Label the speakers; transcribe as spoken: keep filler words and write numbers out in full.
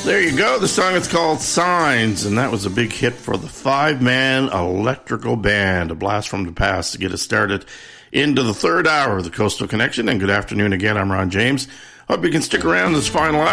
Speaker 1: There you go. The song is called Signs, and that was a big hit for the five-man electrical band. A blast from the past to get us started into the third hour of the Coastal Connection. And good afternoon again. I'm Ron James. Hope you can stick around this final hour.